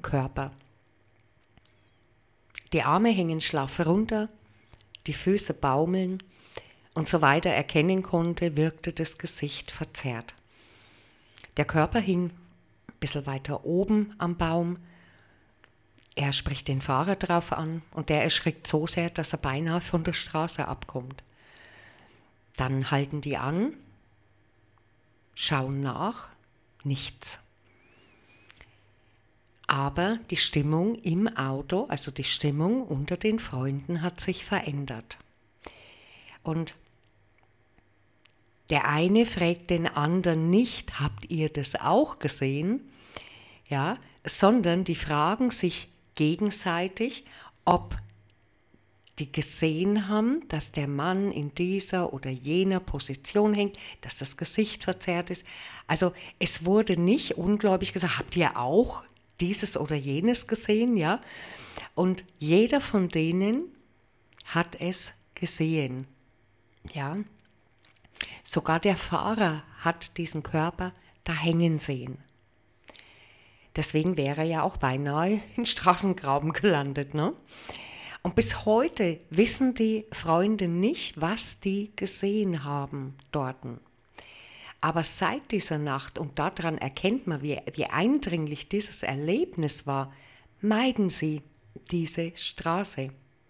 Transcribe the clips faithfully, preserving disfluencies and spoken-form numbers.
nackten Körper. Die Arme hängen schlaff runter, die Füße baumeln und soweit er erkennen konnte, wirkte das Gesicht verzerrt. Der Körper hing ein bisschen weiter oben am Baum. Er spricht den Fahrer drauf an und der erschrickt so sehr, dass er beinahe von der Straße abkommt. Dann halten die an, schauen nach, nichts. Aber die Stimmung im Auto, also die Stimmung unter den Freunden hat sich verändert. Und der eine fragt den anderen nicht, habt ihr das auch gesehen? Ja, sondern die fragen sich gegenseitig, ob die gesehen haben, dass der Mann in dieser oder jener Position hängt, dass das Gesicht verzerrt ist. Also es wurde nicht ungläubig gesagt, habt ihr auch dieses oder jenes gesehen? Ja? Und jeder von denen hat es gesehen. Ja? Sogar der Fahrer hat diesen Körper da hängen sehen. Deswegen wäre er ja auch beinahe in Straßengraben gelandet. Ne? Und bis heute wissen die Freunde nicht, was die gesehen haben dort. Aber seit dieser Nacht, und daran erkennt man, wie, wie eindringlich dieses Erlebnis war, meiden sie diese Straße.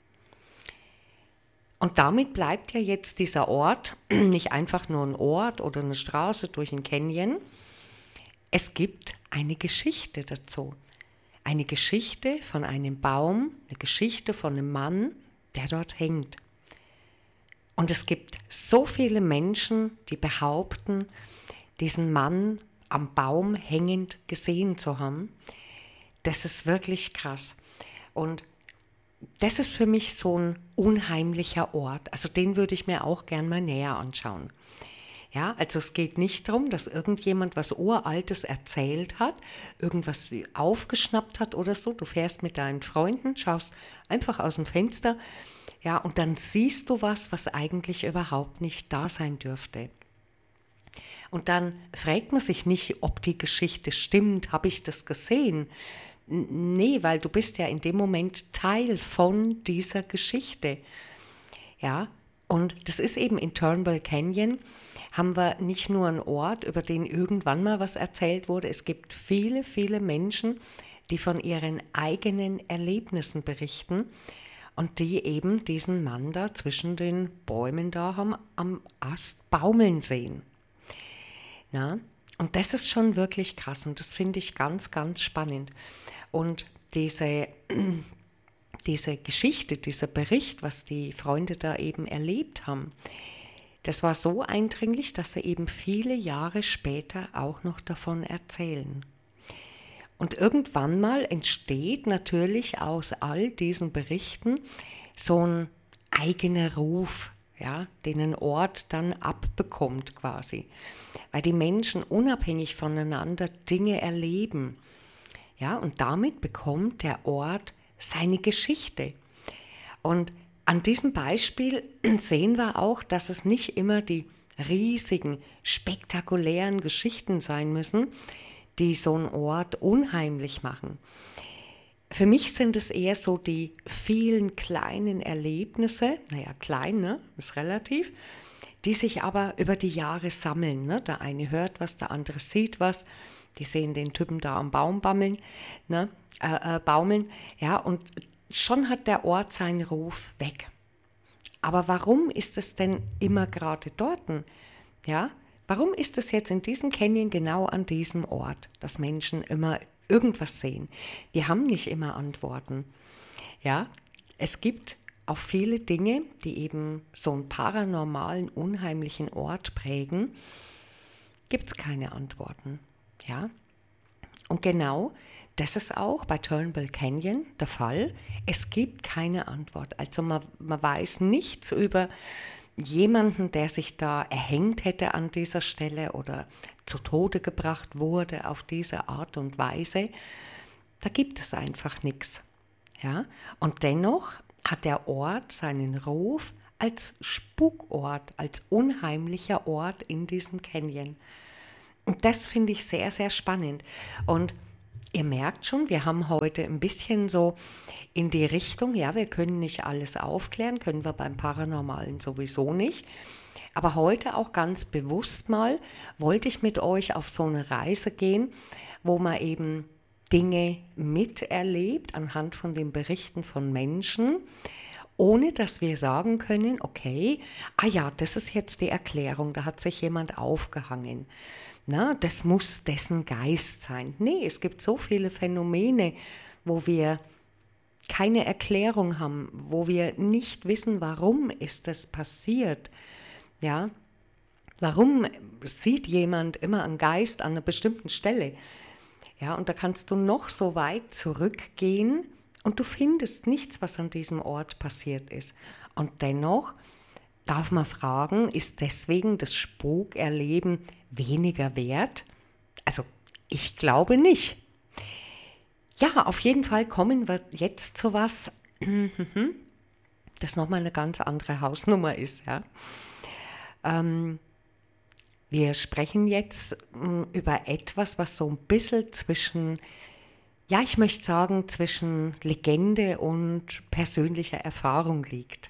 Und damit bleibt ja jetzt dieser Ort nicht einfach nur ein Ort oder eine Straße durch ein Canyon. Es gibt eine Geschichte dazu. Eine Geschichte von einem Baum, eine Geschichte von einem Mann, der dort hängt. Und es gibt so viele Menschen, die behaupten, diesen Mann am Baum hängend gesehen zu haben. Das ist wirklich krass. Und das ist für mich so ein unheimlicher Ort. Also den würde ich mir auch gern mal näher anschauen. Ja, also es geht nicht darum, dass irgendjemand was Uraltes erzählt hat, irgendwas aufgeschnappt hat oder so. Du fährst mit deinen Freunden, schaust einfach aus dem Fenster, ja, und dann siehst du was, was eigentlich überhaupt nicht da sein dürfte. Und dann fragt man sich nicht, ob die Geschichte stimmt, habe ich das gesehen? Nee, weil du bist ja in dem Moment Teil von dieser Geschichte. Ja, und das ist eben in Turnbull Canyon, haben wir nicht nur einen Ort, über den irgendwann mal was erzählt wurde. Es gibt viele, viele Menschen, die von ihren eigenen Erlebnissen berichten und die eben diesen Mann da zwischen den Bäumen da haben am Ast baumeln sehen. Ja, und das ist schon wirklich krass und das finde ich ganz, ganz spannend. Und diese, diese Geschichte, dieser Bericht, was die Freunde da eben erlebt haben, das war so eindringlich, dass sie eben viele Jahre später auch noch davon erzählen. Und irgendwann mal entsteht natürlich aus all diesen Berichten so ein eigener Ruf, ja, den ein Ort dann abbekommt quasi. Weil die Menschen unabhängig voneinander Dinge erleben. Ja, und damit bekommt der Ort seine Geschichte. Und an diesem Beispiel sehen wir auch, dass es nicht immer die riesigen, spektakulären Geschichten sein müssen, die so einen Ort unheimlich machen. Für mich sind es eher so die vielen kleinen Erlebnisse, naja, klein, ne, ist relativ, die sich aber über die Jahre sammeln. Ne? Der eine hört was, der andere sieht was, die sehen den Typen da am Baum bammeln, ne, äh, äh, baumeln, ja, und schon hat der Ort seinen Ruf weg. Aber warum ist es denn immer gerade dort? Ja? Warum ist es jetzt in diesem Canyon genau an diesem Ort, dass Menschen immer irgendwas sehen? Wir haben nicht immer Antworten. Ja? Es gibt auch viele Dinge, die eben so einen paranormalen, unheimlichen Ort prägen, gibt es keine Antworten. Ja? Und genau das ist auch bei Turnbull Canyon der Fall. Es gibt keine Antwort. Also man, man weiß nichts über jemanden, der sich da erhängt hätte an dieser Stelle oder zu Tode gebracht wurde auf diese Art und Weise. Da gibt es einfach nichts. Ja? Und dennoch hat der Ort seinen Ruf als Spukort, als unheimlicher Ort in diesem Canyon. Und das finde ich sehr, sehr spannend. Und Ihr merkt schon, wir haben heute ein bisschen so in die Richtung, ja, wir können nicht alles aufklären, können wir beim Paranormalen sowieso nicht. Aber heute auch ganz bewusst mal wollte ich mit euch auf so eine Reise gehen, wo man eben Dinge miterlebt anhand von den Berichten von Menschen, ohne dass wir sagen können, okay, ah ja, das ist jetzt die Erklärung, da hat sich jemand aufgehangen. Na, das muss dessen Geist sein. Nee, es gibt so viele Phänomene, wo wir keine Erklärung haben, wo wir nicht wissen, warum ist das passiert. Ja, warum sieht jemand immer einen Geist an einer bestimmten Stelle? Ja, und da kannst du noch so weit zurückgehen und du findest nichts, was an diesem Ort passiert ist. Und dennoch darf man fragen, ist deswegen das Spukerleben weniger wert? Also ich glaube nicht. Ja, auf jeden Fall kommen wir jetzt zu was, das nochmal eine ganz andere Hausnummer ist. Ja. Ähm, wir sprechen jetzt m, über etwas, was so ein bisschen zwischen, ja, ich möchte sagen, zwischen Legende und persönlicher Erfahrung liegt.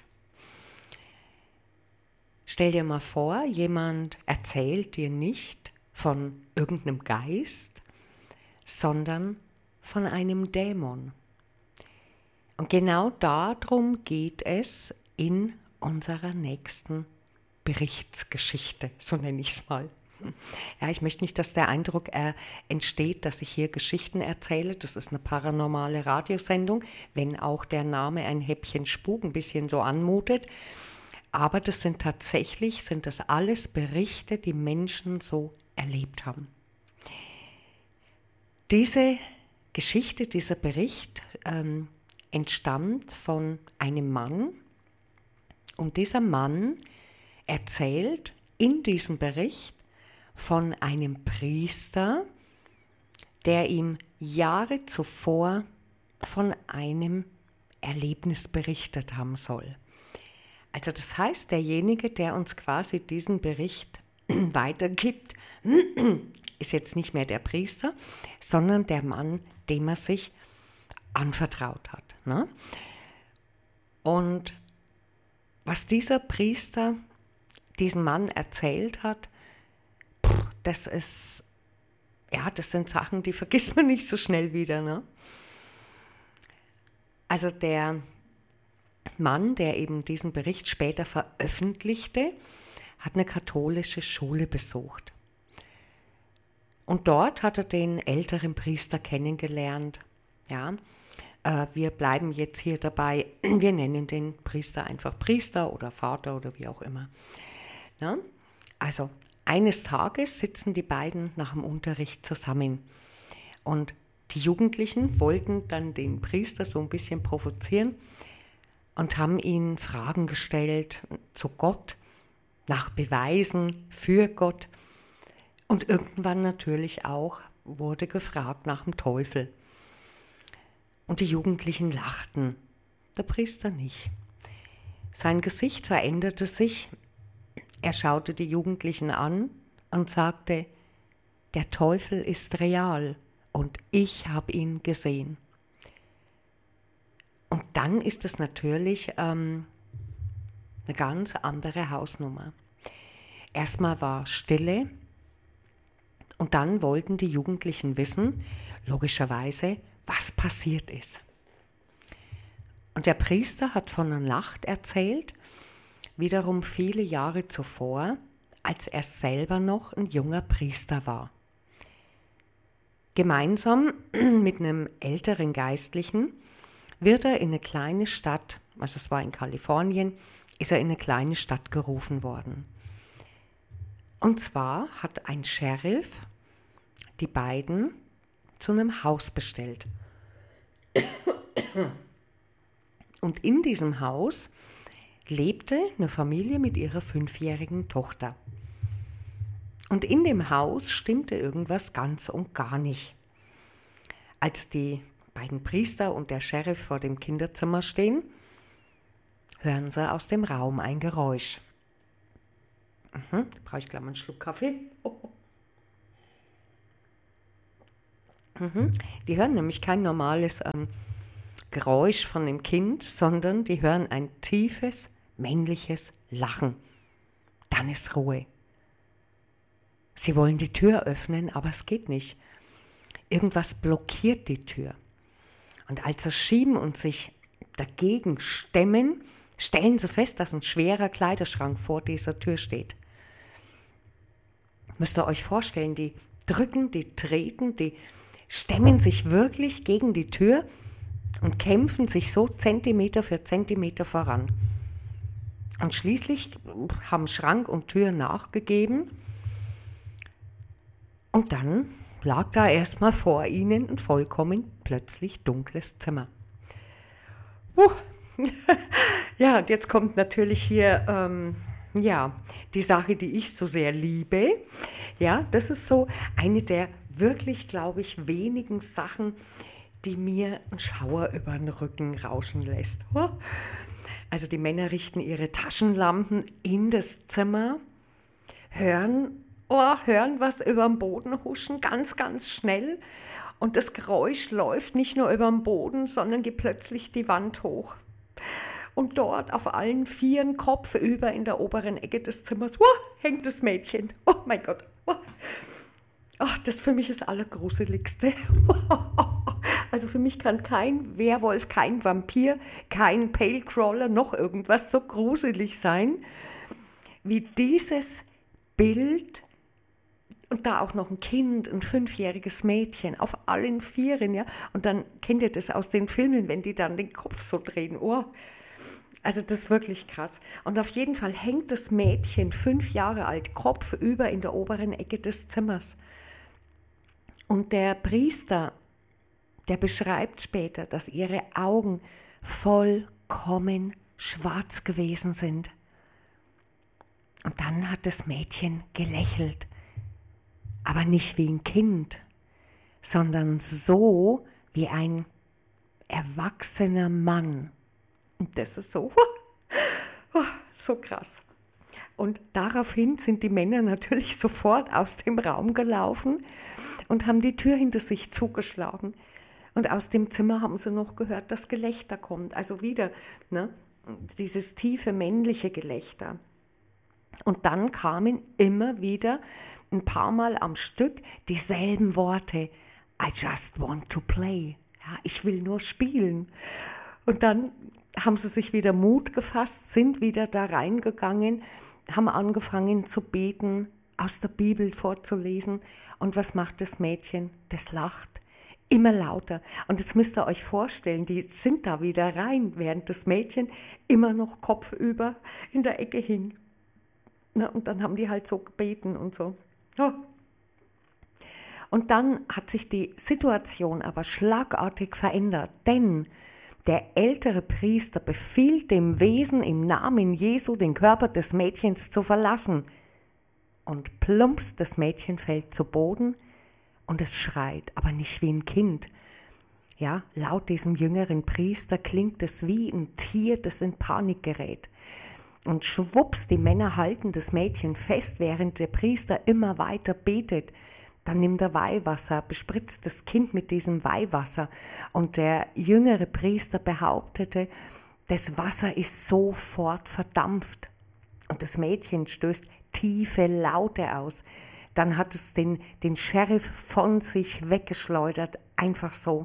Stell dir mal vor, jemand erzählt dir nicht von irgendeinem Geist, sondern von einem Dämon. Und genau darum geht es in unserer nächsten Berichtsgeschichte, so nenne ich es mal. Ja, ich möchte nicht, dass der Eindruck äh, entsteht, dass ich hier Geschichten erzähle. Das ist eine paranormale Radiosendung, wenn auch der Name ein Häppchen Spuk ein bisschen so anmutet. Aber das sind tatsächlich, sind das alles Berichte, die Menschen so erlebt haben. Diese Geschichte, dieser Bericht ähm, entstammt von einem Mann. Und dieser Mann erzählt in diesem Bericht von einem Priester, der ihm Jahre zuvor von einem Erlebnis berichtet haben soll. Also das heißt, derjenige, der uns quasi diesen Bericht weitergibt, ist jetzt nicht mehr der Priester, sondern der Mann, dem er sich anvertraut hat. Ne? Und was dieser Priester diesem Mann erzählt hat, das ist, ja, das sind Sachen, die vergisst man nicht so schnell wieder. Ne? Also der Mann, der eben diesen Bericht später veröffentlichte, hat eine katholische Schule besucht. Und dort hat er den älteren Priester kennengelernt. Ja, äh, wir bleiben jetzt hier dabei, wir nennen den Priester einfach Priester oder Vater oder wie auch immer. Ja? Also eines Tages sitzen die beiden nach dem Unterricht zusammen und die Jugendlichen wollten dann den Priester so ein bisschen provozieren und haben ihn Fragen gestellt zu Gott, nach Beweisen für Gott. Und irgendwann natürlich auch wurde gefragt nach dem Teufel. Und die Jugendlichen lachten, der Priester nicht. Sein Gesicht veränderte sich, er schaute die Jugendlichen an und sagte, der Teufel ist real und ich habe ihn gesehen. Und dann ist es natürlich ähm, eine ganz andere Hausnummer. Erstmal war Stille und dann wollten die Jugendlichen wissen, logischerweise, was passiert ist. Und der Priester hat von einer Nacht erzählt, wiederum viele Jahre zuvor, als er selber noch ein junger Priester war. Gemeinsam mit einem älteren Geistlichen wird er in eine kleine Stadt, also es war in Kalifornien, ist er in eine kleine Stadt gerufen worden. Und zwar hat ein Sheriff die beiden zu einem Haus bestellt. Und in diesem Haus lebte eine Familie mit ihrer fünfjährigen Tochter. Und in dem Haus stimmte irgendwas ganz und gar nicht. Als die beiden Priester und der Sheriff vor dem Kinderzimmer stehen, hören sie aus dem Raum ein Geräusch. Mhm, da brauche ich gleich mal einen Schluck Kaffee. Mhm. Die hören nämlich kein normales ähm, Geräusch von dem Kind, sondern die hören ein tiefes, männliches Lachen. Dann ist Ruhe. Sie wollen die Tür öffnen, aber es geht nicht. Irgendwas blockiert die Tür. Und als sie schieben und sich dagegen stemmen, stellen sie fest, dass ein schwerer Kleiderschrank vor dieser Tür steht. Müsst ihr euch vorstellen, die drücken, die treten, die stemmen sich wirklich gegen die Tür und kämpfen sich so Zentimeter für Zentimeter voran. Und schließlich haben Schrank und Tür nachgegeben und dann lag da erstmal vor ihnen ein vollkommen plötzlich dunkles Zimmer. Uh. Ja, und jetzt kommt natürlich hier ähm, ja, die Sache, die ich so sehr liebe. Ja, das ist so eine der wirklich, glaube ich, wenigen Sachen, die mir einen Schauer über den Rücken rauschen lässt. Also die Männer richten ihre Taschenlampen in das Zimmer, hören, oh, hören was über den Boden huschen, ganz, ganz schnell. Und das Geräusch läuft nicht nur über den Boden, sondern geht plötzlich die Wand hoch. Und dort auf allen Vieren, kopfüber in der oberen Ecke des Zimmers, oh, hängt das Mädchen. Oh mein Gott. Oh. Ach, das für mich ist das Allergruseligste. Also für mich kann kein Werwolf, kein Vampir, kein Pale-Crawler noch irgendwas so gruselig sein, wie dieses Bild. Und da auch noch ein Kind, ein fünfjähriges Mädchen, auf allen Vieren, ja. Und dann kennt ihr das aus den Filmen, wenn die dann den Kopf so drehen. Oh. Also das ist wirklich krass. Und auf jeden Fall hängt das Mädchen, fünf Jahre alt, kopfüber in der oberen Ecke des Zimmers. Und der Priester, der beschreibt später, dass ihre Augen vollkommen schwarz gewesen sind. Und dann hat das Mädchen gelächelt. Aber nicht wie ein Kind, sondern so wie ein erwachsener Mann. Und das ist so, so krass. Und daraufhin sind die Männer natürlich sofort aus dem Raum gelaufen und haben die Tür hinter sich zugeschlagen. Und aus dem Zimmer haben sie noch gehört, dass Gelächter kommt. Also wieder ne, dieses tiefe männliche Gelächter. Und dann kamen immer wieder ein paar Mal am Stück dieselben Worte. I just want to play. Ja, ich will nur spielen. Und dann haben sie sich wieder Mut gefasst, sind wieder da reingegangen, haben angefangen zu beten, aus der Bibel vorzulesen. Und was macht das Mädchen? Das lacht. Immer lauter. Und jetzt müsst ihr euch vorstellen, die sind da wieder rein, während das Mädchen immer noch kopfüber in der Ecke hing. Na, und dann haben die halt so gebeten und so. Oh. Und dann hat sich die Situation aber schlagartig verändert, denn der ältere Priester befiehlt dem Wesen im Namen Jesu, den Körper des Mädchens zu verlassen. Und plumps, das Mädchen fällt zu Boden und es schreit, aber nicht wie ein Kind. Ja, laut diesem jüngeren Priester klingt es wie ein Tier, das in Panik gerät. Und schwupps, die Männer halten das Mädchen fest, während der Priester immer weiter betet. Dann nimmt er Weihwasser, bespritzt das Kind mit diesem Weihwasser. Und der jüngere Priester behauptete, das Wasser ist sofort verdampft. Und das Mädchen stößt tiefe Laute aus. Dann hat es den, den Sheriff von sich weggeschleudert, einfach so.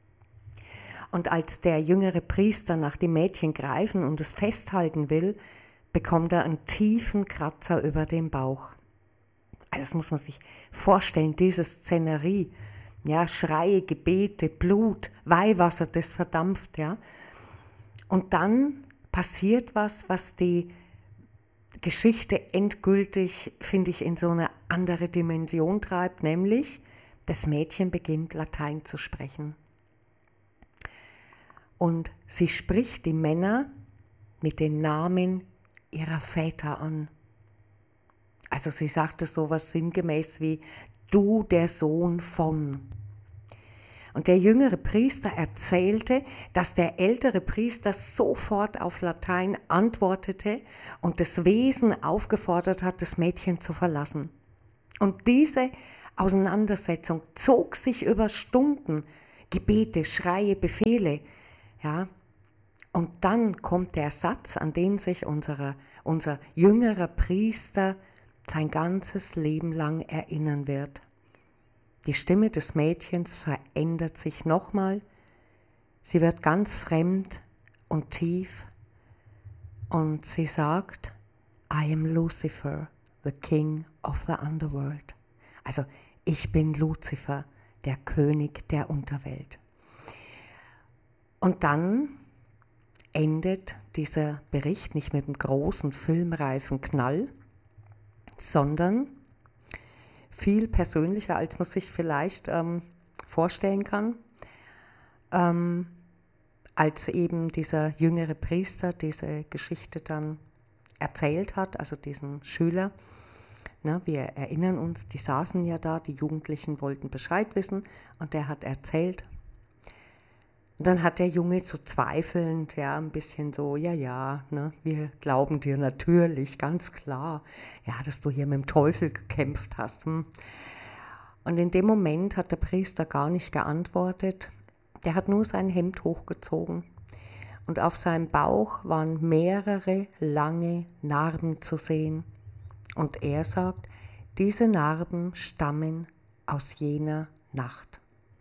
Und als der jüngere Priester nach dem Mädchen greifen und es festhalten will, bekommt er einen tiefen Kratzer über dem Bauch. Also das muss man sich vorstellen, diese Szenerie, ja, Schreie, Gebete, Blut, Weihwasser, das verdampft, ja. Und dann passiert was, was die Geschichte endgültig, finde ich, in so eine andere Dimension treibt, nämlich das Mädchen beginnt Latein zu sprechen. Und sie spricht die Männer mit den Namen ihrer Väter an. Also sie sagte sowas sinngemäß wie, du der Sohn von. Und der jüngere Priester erzählte, dass der ältere Priester sofort auf Latein antwortete und das Wesen aufgefordert hat, das Mädchen zu verlassen. Und diese Auseinandersetzung zog sich über Stunden, Gebete, Schreie, Befehle, ja. Und dann kommt der Satz, an den sich unsere, unser jüngerer Priester sein ganzes Leben lang erinnern wird. Die Stimme des Mädchens verändert sich nochmal, sie wird ganz fremd und tief und sie sagt, I am Lucifer, the King of the Underworld. Also ich bin Luzifer, der König der Unterwelt. Und dann endet dieser Bericht nicht mit einem großen filmreifen Knall, sondern viel persönlicher, als man sich vielleicht ähm, vorstellen kann, ähm, als eben dieser jüngere Priester diese Geschichte dann erzählt hat, also diesen Schüler. Ne, wir erinnern uns, die saßen ja da, die Jugendlichen wollten Bescheid wissen und der hat erzählt. Und dann hat der Junge so zweifelnd, ja, ein bisschen so, ja, ja, ne, wir glauben dir natürlich, ganz klar, ja, dass du hier mit dem Teufel gekämpft hast. Hm. Und in dem Moment hat der Priester gar nicht geantwortet, der hat nur sein Hemd hochgezogen und auf seinem Bauch waren mehrere lange Narben zu sehen. Und er sagt, diese Narben stammen aus jener Nacht.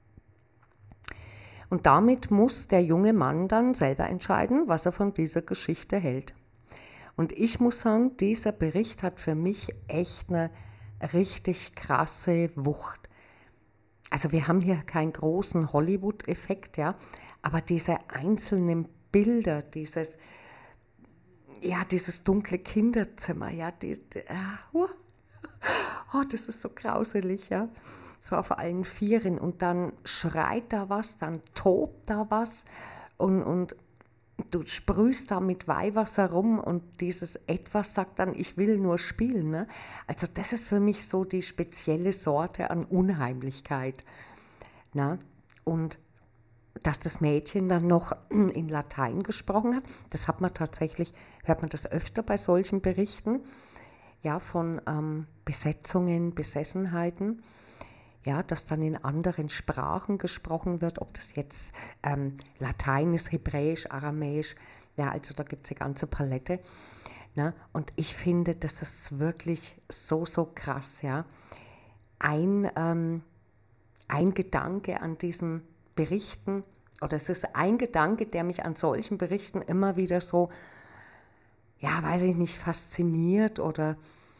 Und damit muss der junge Mann dann selber entscheiden, was er von dieser Geschichte hält. Und ich muss sagen, dieser Bericht hat für mich echt eine richtig krasse Wucht. Also wir haben hier keinen großen Hollywood-Effekt, ja, aber diese einzelnen Bilder, dieses, ja, dieses dunkle Kinderzimmer, ja, die, die, uh, oh, das ist so grauselig, ja. So auf allen Vieren und dann schreit da was, dann tobt da was und, und du sprühst da mit Weihwasser rum und dieses Etwas sagt dann, ich will nur spielen. Ne? Also das ist für mich so die spezielle Sorte an Unheimlichkeit. Na? Und dass das Mädchen dann noch in Latein gesprochen hat, das hat man tatsächlich, hört man das öfter bei solchen Berichten, ja, von ähm, Besetzungen, Besessenheiten. Ja, dass dann in anderen Sprachen gesprochen wird, ob das jetzt ähm, Latein ist, Hebräisch, Aramäisch, ja, also da gibt es eine ganze Palette. Ne? Und ich finde, das ist wirklich so, so krass, ja. Ein, ähm, ein Gedanke an diesen Berichten, oder es ist ein Gedanke, der mich an solchen Berichten immer wieder so, ja, weiß ich nicht, fasziniert oder,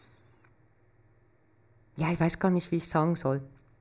ja, ich weiß gar nicht, wie ich sagen soll.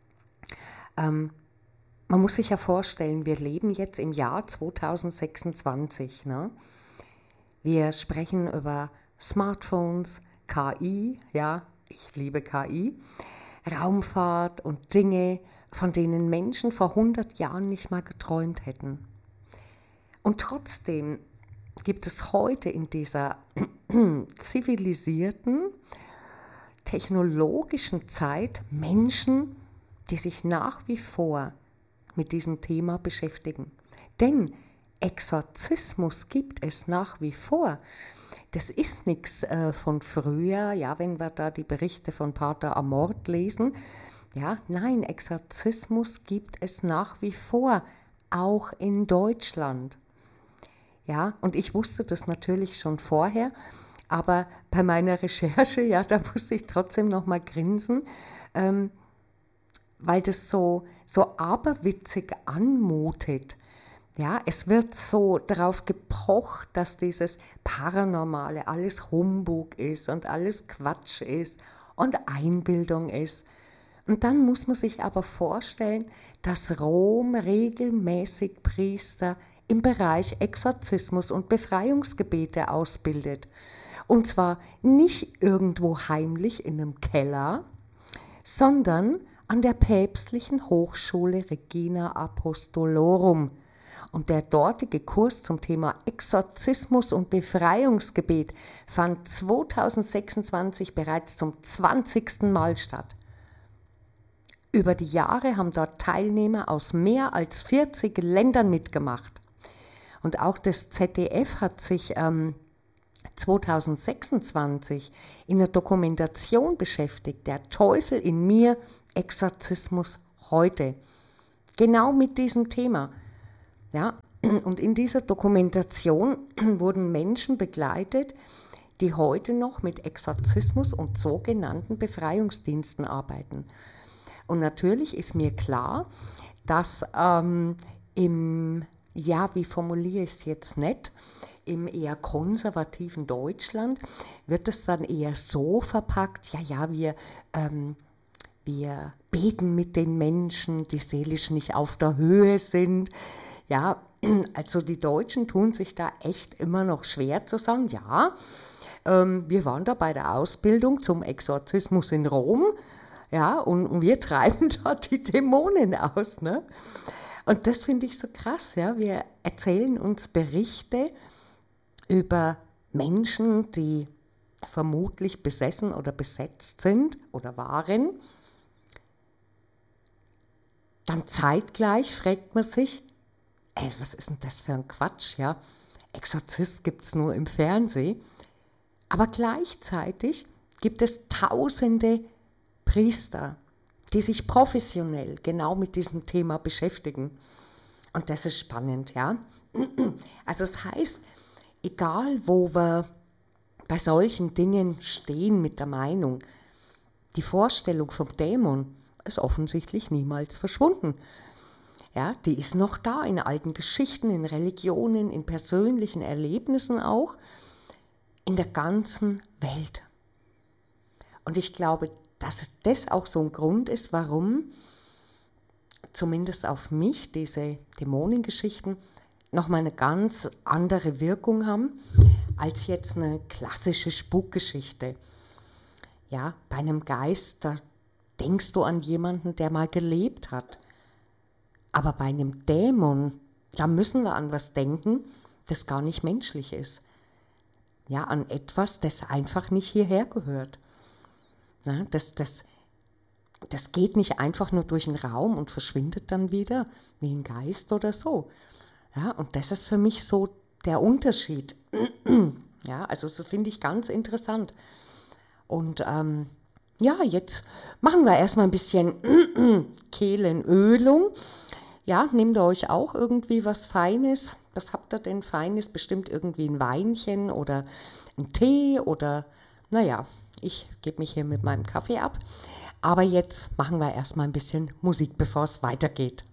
Ähm, man muss sich ja vorstellen, wir leben jetzt im Jahr zweitausendsechsundzwanzig. Ne? Wir sprechen über Smartphones, K I, ja, ich liebe K I, Raumfahrt und Dinge, von denen Menschen vor hundert Jahren nicht mal geträumt hätten. Und trotzdem gibt es heute in dieser zivilisierten, technologischen Zeit Menschen, die sich nach wie vor mit diesem Thema beschäftigen. Denn Exorzismus gibt es nach wie vor. Das ist nichts äh, von früher, ja, wenn wir da die Berichte von Pater Amort lesen. Ja, nein, Exorzismus gibt es nach wie vor, auch in Deutschland. Ja, und ich wusste das natürlich schon vorher, aber bei meiner Recherche, ja, da musste ich trotzdem noch mal grinsen, ähm, weil das so, so aberwitzig anmutet. Ja, es wird so darauf gepocht, dass dieses Paranormale alles Humbug ist und alles Quatsch ist und Einbildung ist. Und dann muss man sich aber vorstellen, dass Rom regelmäßig Priester im Bereich Exorzismus und Befreiungsgebete ausbildet. Und zwar nicht irgendwo heimlich in einem Keller, sondern an der päpstlichen Hochschule Regina Apostolorum. Und der dortige Kurs zum Thema Exorzismus und Befreiungsgebet fand zweitausendsechsundzwanzig bereits zum zwanzigsten Mal statt. Über die Jahre haben dort Teilnehmer aus mehr als vierzig Ländern mitgemacht. Und auch das Z D F hat sich ähm, zweitausendsechsundzwanzig in der Dokumentation beschäftigt, Der Teufel in mir, Exorzismus heute. Genau mit diesem Thema. Ja, und in dieser Dokumentation wurden Menschen begleitet, die heute noch mit Exorzismus und sogenannten Befreiungsdiensten arbeiten. Und natürlich ist mir klar, dass ähm, im, ja, wie formuliere ich es jetzt nicht, im eher konservativen Deutschland wird es dann eher so verpackt, ja, ja, wir, ähm, wir beten mit den Menschen, die seelisch nicht auf der Höhe sind. Ja, also die Deutschen tun sich da echt immer noch schwer zu sagen, ja, ähm, wir waren da bei der Ausbildung zum Exorzismus in Rom, ja, und, und wir treiben da die Dämonen aus, ne? Und das finde ich so krass, ja, wir erzählen uns Berichte über Menschen, die vermutlich besessen oder besetzt sind oder waren. Dann zeitgleich fragt man sich, ey, was ist denn das für ein Quatsch, ja? Exorzist gibt es nur im Fernsehen. Aber gleichzeitig gibt es tausende Priester, die sich professionell genau mit diesem Thema beschäftigen. Und das ist spannend, ja. Also es heißt, egal wo wir bei solchen Dingen stehen mit der Meinung, die Vorstellung vom Dämon ist offensichtlich niemals verschwunden. Ja, die ist noch da in alten Geschichten, in Religionen, in persönlichen Erlebnissen auch, in der ganzen Welt. Und ich glaube, dass das auch so ein Grund ist, warum zumindest auf mich diese Dämonengeschichten nochmal eine ganz andere Wirkung haben, als jetzt eine klassische Spukgeschichte. Ja, bei einem Geist, da denkst du an jemanden, der mal gelebt hat. Aber bei einem Dämon, da müssen wir an was denken, das gar nicht menschlich ist. Ja, an etwas, das einfach nicht hierher gehört. Ja, das, das, das geht nicht einfach nur durch den Raum und verschwindet dann wieder, wie ein Geist oder so. Ja, und das ist für mich so der Unterschied. Ja, also das finde ich ganz interessant. Und ähm, ja, jetzt machen wir erstmal ein bisschen Kehlenölung. Ja, nehmt ihr euch auch irgendwie was Feines? Was habt ihr denn Feines? Bestimmt irgendwie ein Weinchen oder ein Tee oder, naja, ich gebe mich hier mit meinem Kaffee ab. Aber jetzt machen wir erstmal ein bisschen Musik, bevor es weitergeht.